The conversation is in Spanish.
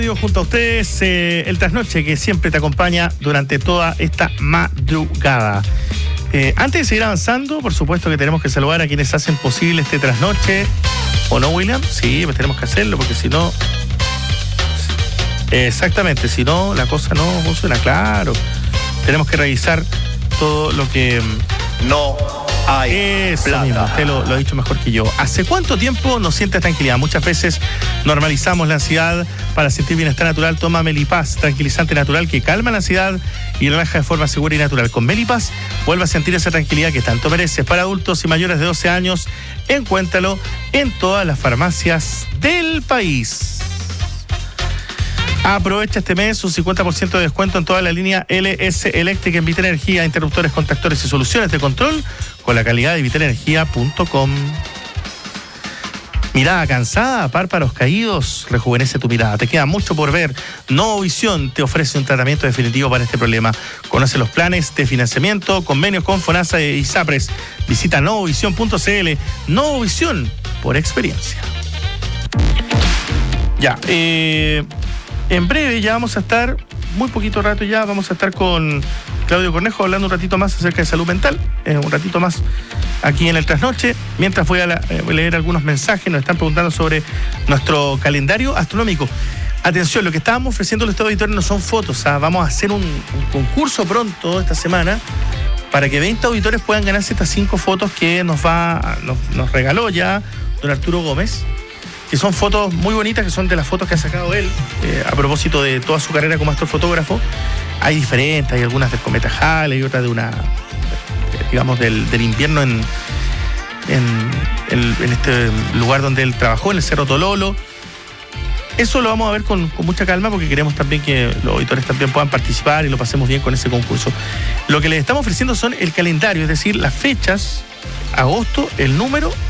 Junto a ustedes, el trasnoche que siempre te acompaña durante toda esta madrugada. Antes de seguir avanzando, por supuesto que tenemos que saludar a quienes hacen posible este trasnoche. ¿O no, William? Sí, pues tenemos que hacerlo, porque si no... Exactamente, si no, la cosa no funciona, claro. Tenemos que revisar todo lo que... No hay eso plata. mismo, usted lo ha dicho mejor que yo. ¿Hace cuánto tiempo nos sientes tranquilidad? Muchas veces normalizamos la ansiedad. Para sentir bienestar natural, toma Melipaz, tranquilizante natural que calma la ansiedad y relaja de forma segura y natural. Con Melipaz, vuelve a sentir esa tranquilidad que tanto mereces. Para adultos y mayores de 12 años, encuéntralo en todas las farmacias del país. Aprovecha este mes un 50% de descuento en toda la línea LS Eléctrica en Vitenergia, interruptores, contactores y soluciones de control con la calidad de vitenergia.com. Mirada cansada, párpados caídos, rejuvenece tu mirada. Te queda mucho por ver. Novovisión te ofrece un tratamiento definitivo para este problema. Conoce los planes de financiamiento, convenios con FONASA y ISAPRES. Visita novovision.cl. Novovisión, por experiencia. Ya, en breve ya vamos a estar, muy poquito rato ya, vamos a estar con Claudio Cornejo hablando un ratito más acerca de salud mental, un ratito más aquí en el trasnoche. Mientras voy a leer algunos mensajes, nos están preguntando sobre nuestro calendario astronómico. Atención, lo que estábamos ofreciendo a los auditores no son fotos, vamos a hacer un concurso pronto esta semana para que 20 auditores puedan ganarse estas 5 fotos que nos regaló ya don Arturo Gómez, que son fotos muy bonitas, que son de las fotos que ha sacado él a propósito de toda su carrera como astrofotógrafo. Hay diferentes, hay algunas del cometa Halley y otras de digamos, del invierno en este lugar donde él trabajó, en el Cerro Tololo. Eso lo vamos a ver con mucha calma, porque queremos también que los auditores también puedan participar y lo pasemos bien con ese concurso. Lo que les estamos ofreciendo son el calendario, es decir, las fechas, agosto, el número